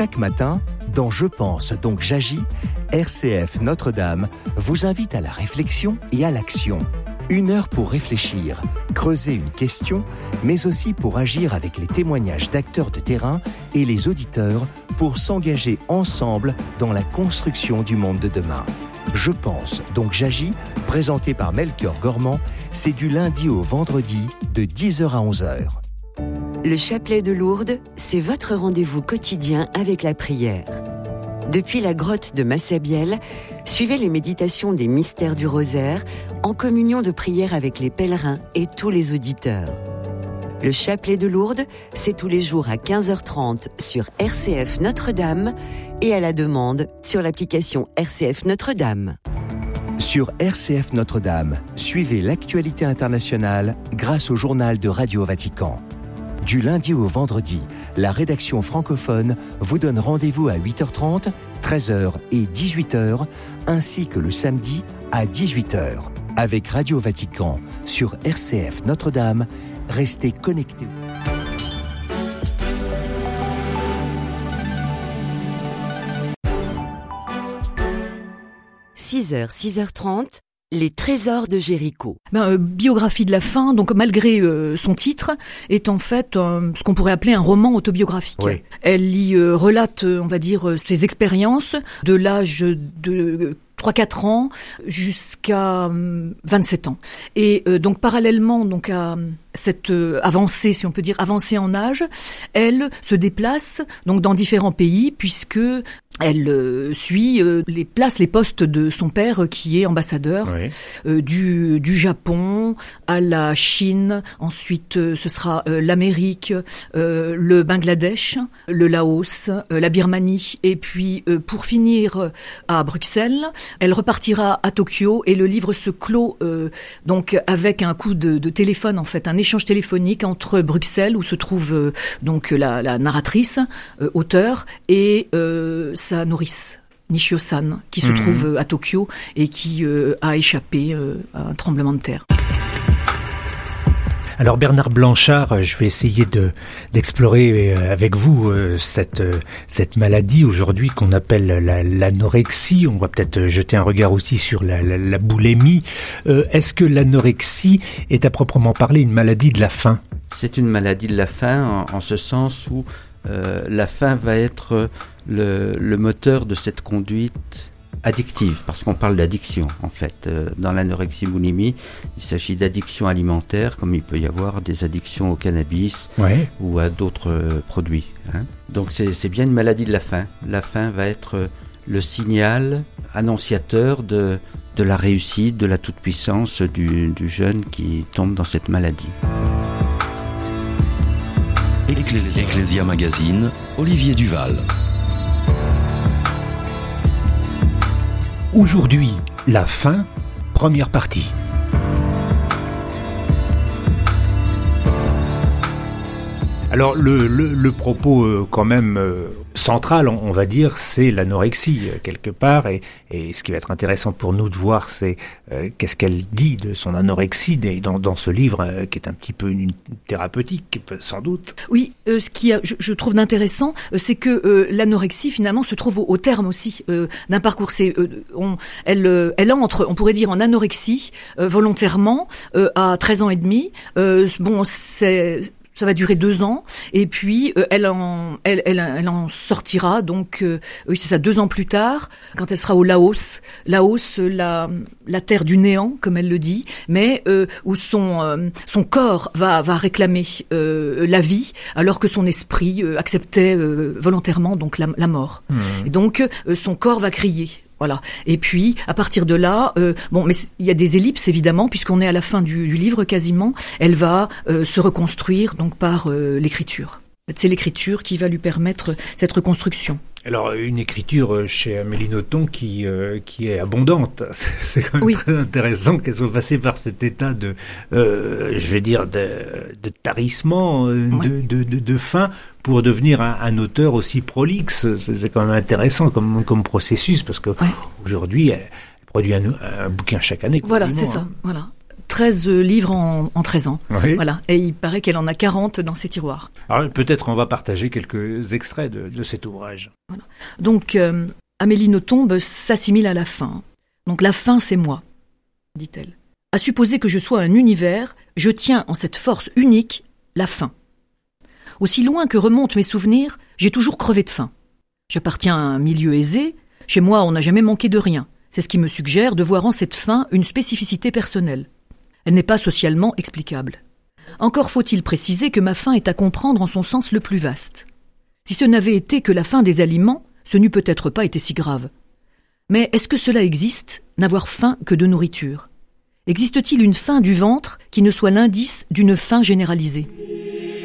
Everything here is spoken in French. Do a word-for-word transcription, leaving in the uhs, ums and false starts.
Chaque matin, dans Je pense donc j'agis, R C F Notre-Dame vous invite à la réflexion et à l'action. Une heure pour réfléchir, creuser une question, mais aussi pour agir avec les témoignages d'acteurs de terrain et les auditeurs pour s'engager ensemble dans la construction du monde de demain. Je pense donc j'agis, présenté par Melchior Gormand, c'est du lundi au vendredi de dix heures à onze heures. Le chapelet de Lourdes, c'est votre rendez-vous quotidien avec la prière. Depuis la grotte de Massabielle, suivez les méditations des mystères du rosaire en communion de prière avec les pèlerins et tous les auditeurs. Le chapelet de Lourdes, c'est tous les jours à quinze heures trente sur R C F Notre-Dame et à la demande sur l'application R C F Notre-Dame. Sur R C F Notre-Dame, suivez l'actualité internationale grâce au journal de Radio Vatican. Du lundi au vendredi, la rédaction francophone vous donne rendez-vous à huit heures trente, treize heures et dix-huit heures, ainsi que le samedi à dix-huit heures. Avec Radio Vatican sur R C F Notre-Dame, restez connectés. six heures, six heures trente, les trésors de Jéricho. Ben, euh, biographie de la faim, donc malgré euh, son titre, est en fait euh, ce qu'on pourrait appeler un roman autobiographique. Oui. Elle y euh, relate, on va dire, euh, ses expériences de l'âge de trois quatre ans jusqu'à vingt-sept ans. Et euh, donc parallèlement donc à cette euh, avancée, si on peut dire avancée en âge, elle se déplace donc dans différents pays puisque elle euh, suit euh, les places, les postes de son père euh, qui est ambassadeur oui. euh, du du Japon à la Chine. Ensuite, euh, ce sera euh, l'Amérique, euh, le Bangladesh, le Laos, euh, la Birmanie, et puis euh, pour finir euh, à Bruxelles. Elle repartira à Tokyo et le livre se clôt euh, donc avec un coup de, de téléphone en fait, un échange téléphonique entre Bruxelles où se trouve euh, donc la, la narratrice, euh, auteur, et euh, sa nourrice. Nishio-san, qui se mmh. trouve à Tokyo et qui euh, a échappé euh, à un tremblement de terre. Alors Bernard Blanchard, je vais essayer de d'explorer avec vous euh, cette euh, cette maladie aujourd'hui qu'on appelle la, l'anorexie. On va peut-être jeter un regard aussi sur la, la, la boulimie. Euh, est-ce que l'anorexie est à proprement parler une maladie de la faim ? C'est une maladie de la faim en, en ce sens où euh, la faim va être le, le moteur de cette conduite addictive, parce qu'on parle d'addiction en fait. Euh, dans l'anorexie-boulimie, il s'agit d'addiction alimentaire, comme il peut y avoir des addictions au cannabis ouais. ou à d'autres euh, produits. Hein. Donc c'est, c'est bien une maladie de la faim. La faim va être le signal annonciateur de, de la réussite, de la toute-puissance du, du jeune qui tombe dans cette maladie. Ecclésia, Ecclésia Magazine, Olivier Duval. Aujourd'hui, la faim, première partie. Alors le, le, le propos euh, quand même euh, central, on, on va dire, c'est l'anorexie euh, quelque part. Et, et ce qui va être intéressant pour nous de voir, c'est euh, qu'est-ce qu'elle dit de son anorexie dans, dans ce livre euh, qui est un petit peu une, une thérapeutique, sans doute. Oui, euh, ce qui a, je, je trouve d'intéressant, euh, c'est que euh, l'anorexie finalement se trouve au, au terme aussi euh, d'un parcours. C'est, euh, on, elle, euh, elle entre, on pourrait dire, en anorexie euh, volontairement euh, à treize ans et demi. Euh, bon, c'est Ça va durer deux ans et puis euh, elle en elle, elle elle en sortira donc euh, oui c'est ça deux ans plus tard quand elle sera au Laos Laos la la terre du néant comme elle le dit mais euh, où son euh, son corps va va réclamer euh, la vie alors que son esprit euh, acceptait euh, volontairement donc la la mort mmh. et donc euh, son corps va crier. Voilà. Et puis, à partir de là, euh, bon, mais il y a des ellipses évidemment, puisqu'on est à la fin du, du livre quasiment. Elle va euh, se reconstruire donc par euh, l'écriture. C'est l'écriture qui va lui permettre cette reconstruction. Alors, une écriture chez Amélie Nothomb qui euh, qui est abondante. C'est quand même oui. très intéressant qu'elle soit passée par cet état de, euh, je vais dire, de, de tarissement, euh, ouais. de, de, de, de faim, pour devenir un, un auteur aussi prolixe. C'est, c'est quand même intéressant comme, comme processus, parce que ouais. aujourd'hui, elle produit un, un bouquin chaque année. Voilà, c'est ça. Hein. Voilà. treize livres en, en treize ans. Oui. Voilà. Et il paraît qu'elle en a quarante dans ses tiroirs. Alors peut-être on va partager quelques extraits de, de cet ouvrage. Voilà. Donc, euh, Amélie Nothomb s'assimile à la faim. Donc la faim, c'est moi, dit-elle. À supposer que je sois un univers, je tiens en cette force unique la faim. Aussi loin que remontent mes souvenirs, j'ai toujours crevé de faim. J'appartiens à un milieu aisé. Chez moi, on n'a jamais manqué de rien. C'est ce qui me suggère de voir en cette faim une spécificité personnelle. Elle n'est pas socialement explicable. Encore faut-il préciser que ma faim est à comprendre en son sens le plus vaste. Si ce n'avait été que la faim des aliments, ce n'eût peut-être pas été si grave. Mais est-ce que cela existe, n'avoir faim que de nourriture ? Existe-t-il une faim du ventre qui ne soit l'indice d'une faim généralisée ?